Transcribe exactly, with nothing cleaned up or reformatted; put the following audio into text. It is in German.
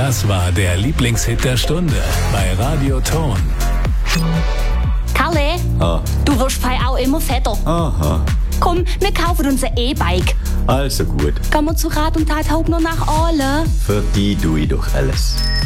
Das war der Lieblingshit der Stunde bei Radio Ton. Kalle, Ah. du wirst fei auch immer fetter. Aha, Komm, wir kaufen uns ein E-Bike. also gut. Gehen wir zu Rat und Tat Hauptner nach Aale. Für die tue ich doch alles.